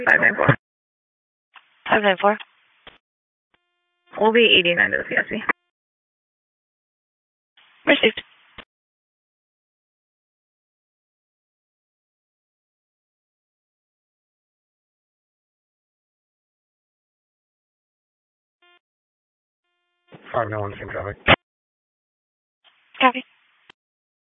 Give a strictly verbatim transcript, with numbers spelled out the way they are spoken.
five nine four. five nine four. Will be eighty-nine to the P S C. Received. five nine one, same traffic. Copy.